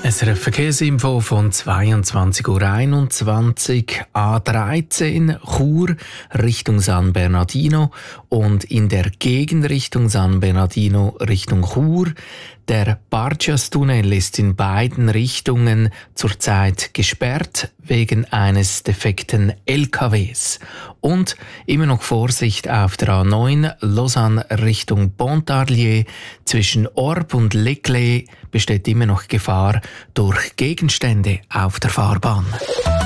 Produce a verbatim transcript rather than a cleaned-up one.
S R F Verkehrsinfo von zweiundzwanzig Uhr einundzwanzig, A dreizehn Chur Richtung San Bernardino und in der Gegenrichtung San Bernardino Richtung Chur. Der Barcias-Tunnel ist in beiden Richtungen zurzeit gesperrt wegen eines defekten L K Ws. Und immer noch Vorsicht auf der A neun Lausanne Richtung Pontarlier. Zwischen Orb und Leclé besteht immer noch Gefahr durch Gegenstände auf der Fahrbahn.